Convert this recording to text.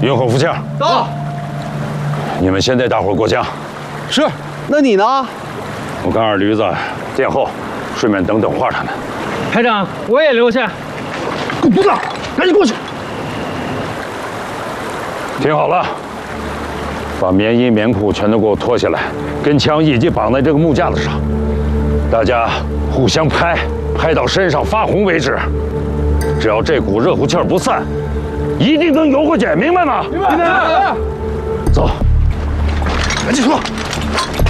运后扶枪。 到。 你们先带大伙过江。 是。那你呢？ 我跟二驴子殿后，顺便等画他们。 排长，我也留下。 狗犊子，赶紧过去！ 听好了，把棉衣棉裤全都给我脱下来，跟枪一起绑在这个木架子上，大家互相拍，拍到身上发红为止。只要这股热乎气儿不散，一定能游过去，明白吗？ 明白。 走， 赶紧说。